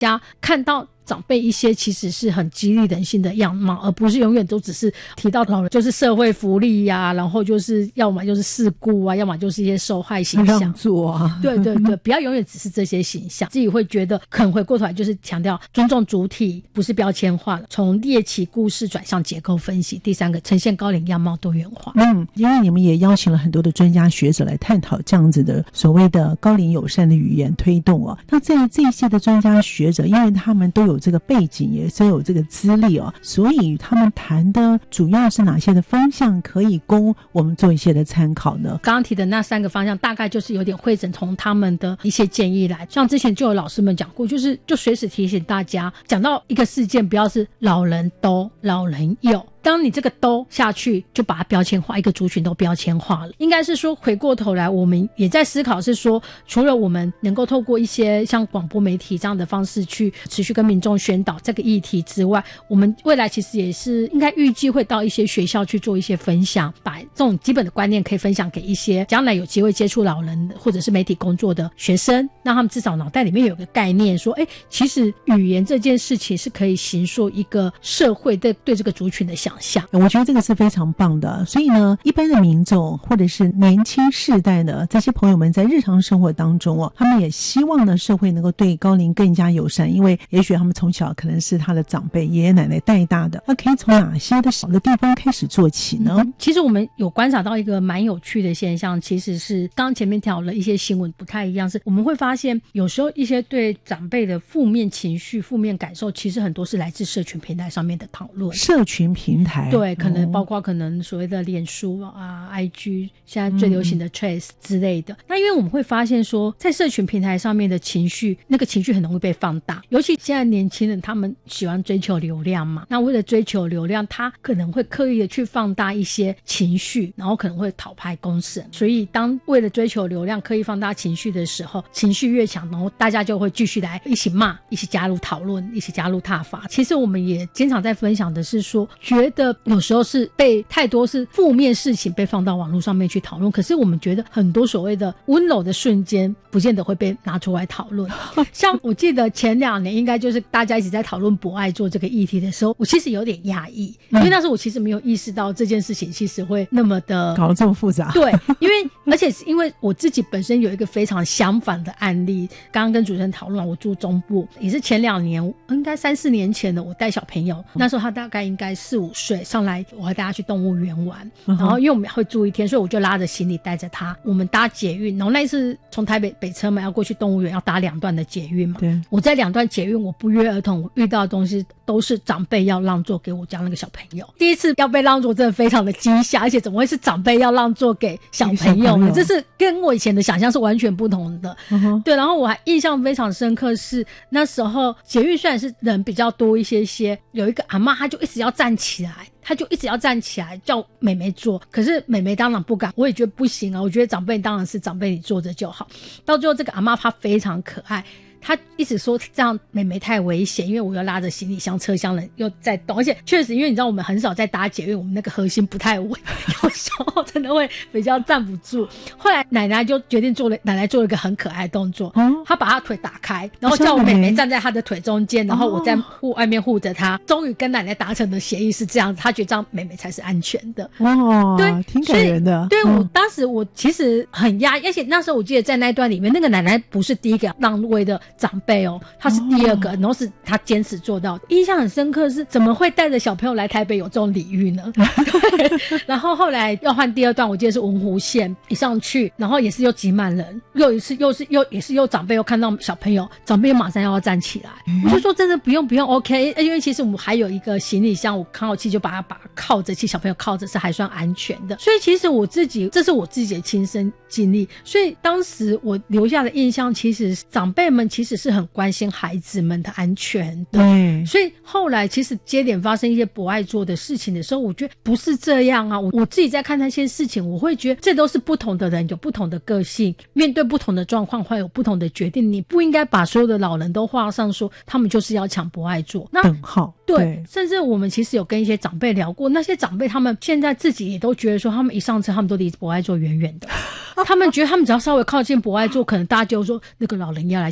家看到长辈一些其实是很激励人心的样貌，而不是永远都只是提到老人就是社会福利啊，然后就是要么就是事故啊，要么就是一些受害形象让座啊， 对对对，不要永远只是这些形象，自己会觉得可能回过头来就是强调尊重主体，不是标签化，从猎奇故事转向结构分析。第三个，呈现高龄样貌多元化。 因为你们也邀请了很多的专家学者来探讨这样子的所谓的高龄友善的语言推动哦。那在这一些的专家学者，因为他们都有这个背景，也是有这个资历哦，所以他们谈的主要是哪些的方向可以供我们做一些的参考呢？ 刚刚提的那3个方向大概就是有点汇整从他们的一些建议来，像之前就有老师们讲过，就随时提醒大家，讲到一个事件不要是老人都老人有，当你这个都下去就把它标签化，一个族群都标签化了。应该是说回过头来我们也在思考，是说除了我们能够透过一些像广播媒体这样的方式去持续跟民众宣导这个议题之外，我们未来其实也是应该预计会到一些学校去做一些分享，把这种基本的观念可以分享给一些将来有机会接触老人或者是媒体工作的学生，让他们至少脑袋里面有个概念说其实语言这件事情是可以形塑一个社会对这个族群的想象。 我觉得这个是非常棒的。所以呢，一般的民众或者是年轻世代的这些朋友们在日常生活当中他们也希望呢社会能够对高龄更加友善，因为也许他们从小可能是他的长辈爷爷奶奶带大的，那可以从哪些的小的地方开始做起呢？ 其实我们有观察到一个蛮有趣的现象，其实是刚刚前面聊了一些新闻不太一样，是我们会发现有时候一些对长辈的负面情绪负面感受，其实很多是来自社群平台上面的讨论。 社群平台对，可能包括可能所谓的脸书啊 IG 现在最流行的 Trace 之类的。那因为我们会发现说在社群平台上面的情绪，那个情绪很容易被放大，尤其现在年轻人他们喜欢追求流量嘛，那为了追求流量，他可能会刻意的去放大一些情绪，然后可能会讨拍公审。所以当为了追求流量刻意放大情绪的时候，情绪越强，然后大家就会继续来一起骂，一起加入讨论，一起加入挞伐。其实我们也经常在分享的是说，觉得有时候是被太多是负面事情被放到网络上面去讨论，可是我们觉得很多所谓的温柔的瞬间不见得会被拿出来讨论。像我记得前2年应该就是大家一起在讨论博爱座这个议题的时候，我其实有点压抑，因为那时候我其实没有意识到这件事情其实会那么的搞得这么复杂。 对，因为而且是因为我自己本身有一个非常相反的案例，刚刚跟主持人讨论，我住中部，也是前2年应该3-4年前的，我带小朋友，那时候他大概应该4-5岁上来，我会带他去动物园玩，然后因为我们会住1天，所以我就拉着行李带着他，我们搭捷运，然后那一次从台北北车嘛要过去动物园，要搭2段的捷运嘛。对，我在2段捷运我不约而同我遇到的东西都是长辈要让座给我家那个小朋友。第一次要被让座真的非常的惊吓，而且怎么会是长辈要让座给小朋友呢？这是跟我以前的想象是完全不同的。对，然后我还印象非常深刻是那时候捷运虽然是人比较多一些，有一个阿嬷她就一直要站起来，他就一直要站起来叫妹妹坐，可是妹妹当然不敢，我也觉得不行啊，我觉得长辈当然是长辈，你坐着就好。到最后这个阿嬷她非常可爱，他一直说这样妹妹太危险，因为我要拉着行李箱，车厢人又在动，而且确实因为你知道我们很少在搭捷运，我们那个核心不太稳，有时候真的会比较站不住。后来奶奶就决定奶奶做了一个很可爱的动作，她把她腿打开，然后叫我妹妹站在她的腿中间，然后我在外面护着她。终于跟奶奶达成的协议是这样子，她觉得这样妹妹才是安全的。哇，对， 挺感人的。 对，我当时我其实很压抑，而且那时候我记得在那一段里面，那个奶奶不是第一个让位的长辈哦，他是第2个，然后是他坚持做到。印象很深刻是怎么会带着小朋友来台北有这种礼遇呢？对，然后后来要换第2段，我记得是文湖线一上去，然后也是又挤满人，又一次也是长辈又看到小朋友，长辈又马上要站起来，我就说真的不用 OK， 因为其实我们还有一个行李箱，我扛好气就把它靠着，其实小朋友靠着是还算安全的。所以其实这是我自己的亲身经历，所以当时我留下的印象，其实长辈们其实是很关心孩子们的安全的。对，所以后来其实接连发生一些不爱做的事情的时候，我觉得不是这样啊。我自己在看那些事情，我会觉得这都是不同的人有不同的个性，面对不同的状况会有不同的决定。你不应该把所有的老人都画上说他们就是要抢不爱做那等号。 对，甚至我们其实有跟一些长辈聊过，那些长辈他们现在自己也都觉得说，他们一上车他们都离博爱座远远的他们觉得他们只要稍微靠近博爱座，可能大家就说那个老人要来抢位置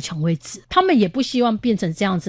子，他们也不希望变成这样子